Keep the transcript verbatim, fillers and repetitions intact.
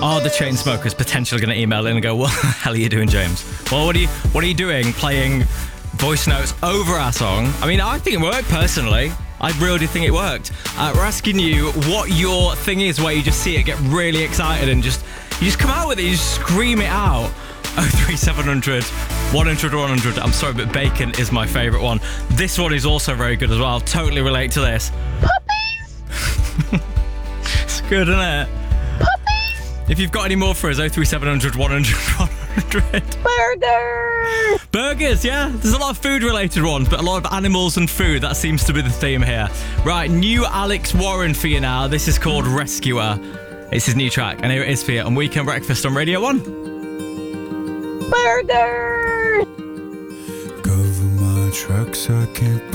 Are the Chainsmokers potentially going to email in and go, what the hell are you doing, James? Well, what are you, what are you doing playing voice notes over our song? I mean, I think it worked, personally. I really think it worked. Uh, we're asking you what your thing is where you just see it, get really excited and just, you just come out with it, you just scream it out. oh three seven hundred, one hundred, one hundred. I'm sorry, but bacon is my favourite one. This one is also very good as well. Totally relate to this. Puppies! It's good, isn't it? Puppies! If you've got any more for us, oh three seven hundred, one hundred, one hundred. Burger! Burgers, yeah. There's a lot of food-related ones, but a lot of animals and food. That seems to be the theme here. Right, new Alex Warren for you now. This is called Rescuer. It's his new track, and here it is for you on Weekend Breakfast on Radio one. Burger! Cover my tracks, I can't